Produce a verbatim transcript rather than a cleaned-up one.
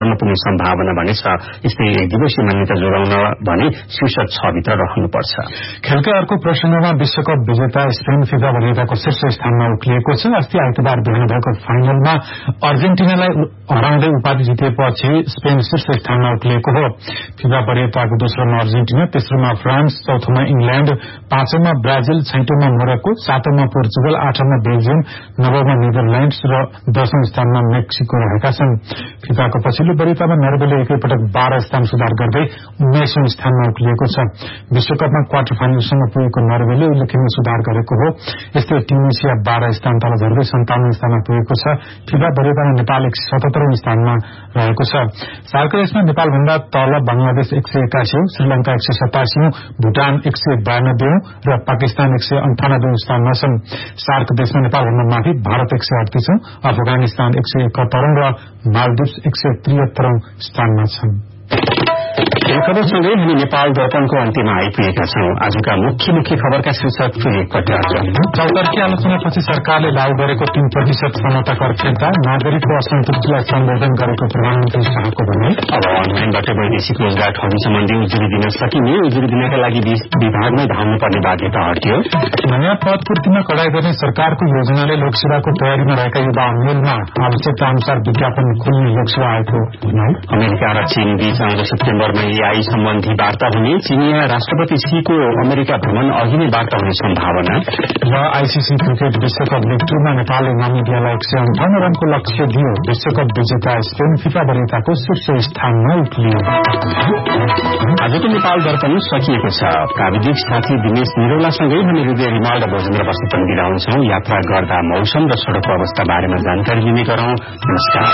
पुग्ने सम्भावना भने छ। यस्तै एक दिवसीय मान्यता जोगाउन भने शीर्ष छ भित्र रहनुपर्छ। खेलकै अर्को प्रसंगमा विश्वकप विजेता स्पेन फिफा वरियताको शीर्ष स्थानमा उक्लिएको छ। अस्ति आइतबार बिहान भएको फाइनलमा अर्जेन्टिनालाई हराउँदै उपाधि जितेपछि स्पेन शीर्ष स्थानमा उक्लिएको हो। फिफा वरियताको दोस्रोमा Argentina, तेस्रोमा France, चौथोमा England, पाँचौंमा Brazil, छैटौंमा Morocco, सातौंमा Portugal, आठौंमा Belgium, नवौंमा Netherlands र दशौं स्थानमा मेक्सिको रहेका छन्। फिफाको पछिल्लो वरियतामा नर्वेले एकैपटक बाह्र स्थान सुधार गर्दै उन्नाइसौं स्थानमा उक्लिएको छ। विश्वकपमा क्वार्टर फाइनलसम्म पुगेको नर्वेले उल्लेखनीय सुधार गरेको हो। यस्तै ट्युनिसिया बाह्र स्थान तल झर्दै सन्ताउन्न स्थानमा पुगेको छ। फिफा वरियतामा नेपाल एक सय सतहत्तरौं स्थानमा रहेको छ। सार्क रेसमा नेपालभन्दा तल बंगलादेश एक सय एकासी, श्रीलंका एक सय सतासी, भूटान एक सय बयानब्बे र पाकिस्तान एक सय अन्ठानब्बे स्थानमा छन्। सार्क देशमा नेपालभन्दा माथि भारत एक सय अडतीसौं, अफगानिस्तान एक सय एकहत्तरौं र मालदिप्स एक सय त्रिहत्तरौं स्थानमा छन्। खबरसँगै हामी नेपाल दर्पणको अन्त्यमा आइपुगेका छौं। आजका मुख्य मुख्य खबरका शीर्षक फेरि एकपटक। चौतर्फी आलोचनापछि सरकारले लागू गरेको तीन प्रतिशत क्षमता कर फिर्ता, नागरिकको असन्तुष्टिलाई सम्बोधन गरेको प्रधानमन्त्री शाहको भनाई। अब अनलाइनबाट वैदेशिक रोजगार ठगी सम्बन्धी उजुरी दिन सकिने, उजुरी दिनका लागि विभागमै धाउनुपर्ने बाध्यता हट्यो। नयाँ पद पूर्तिमा कडाई गर्ने सरकारको योजनाले लोकसेवाको तयारीमा रहेका युवा मेलमा आवश्यकता अनुसार विज्ञापन खोल्ने लोकसेवा आयोगको भनाई। अमेरिका र चीन बीच आउँदो सेप्टेम्बरमा एआई सम्बन्धी वार्ता हुने, चिनिया राष्ट्रपति सीको अमेरिका भ्रमण अघि नै वार्ता हुने सम्भावना। र आईसीसी क्रिकेट विश्वकप लिग टूमा नेपालले नामिबियालाई एक सय अन्ठाउन्न रनको लक्ष्य दियो। विश्वकप विजेता स्पेन फिफा वरियताको शीर्ष स्थानमा उक्लियो। आजको नेपाल दर्पण सकिएको छ। प्राविधिक साथी दिनेश निरौलासँगै हामी हृदय रिमाल र भोजेन्द्र बस्ती पनि बिदा हुन्छौं। यात्रा गर्दा मौसम र सड़कको अवस्था बारेमा जानकारी लिने गरौं। नमस्कार।